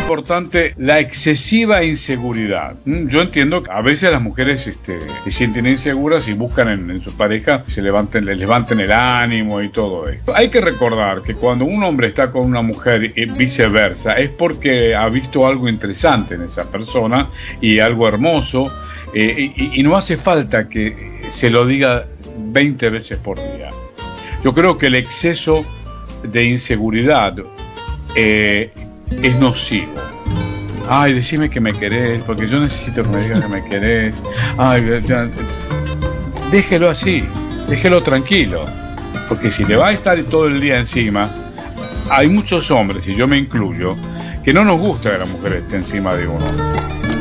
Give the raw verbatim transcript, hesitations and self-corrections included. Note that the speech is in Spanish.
Importante la excesiva inseguridad. Yo entiendo que a veces las mujeres este, se sienten inseguras y buscan en, en su pareja que se levanten, les levanten el ánimo y todo esto. Hay que recordar que cuando un hombre está con una mujer y viceversa es porque ha visto algo interesante en esa persona y algo hermoso, eh, y, y no hace falta que se lo diga veinte veces por día. Yo creo que el exceso de inseguridad eh, es nocivo. Ay, decime que me querés, porque yo necesito que me digas que me querés. Ay, ya, déjelo así, déjelo tranquilo, porque si le va a estar todo el día encima, hay muchos hombres, y yo me incluyo, que no nos gusta que la mujer esté encima de uno.